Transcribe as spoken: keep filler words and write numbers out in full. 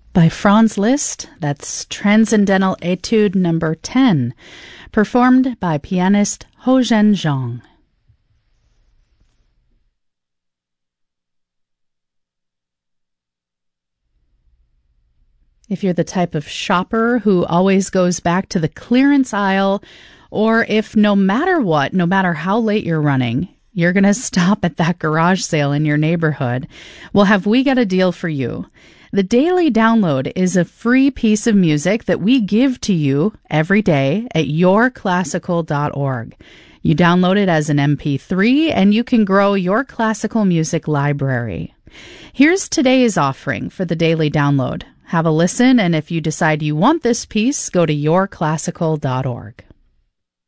By Franz Liszt, that's Transcendental Etude number ten, performed by pianist Hozhen Zhang. If you're the type of shopper who always goes back to the clearance aisle, or if no matter what, no matter how late you're running, you're going to stop at that garage sale in your neighborhood, well, have we got a deal for you? The Daily Download is a free piece of music that we give to you every day at your classical dot org. You download it as an M P three, and you can grow your classical music library. Here's today's offering for the Daily Download. Have a listen, and if you decide you want this piece, go to your classical dot org.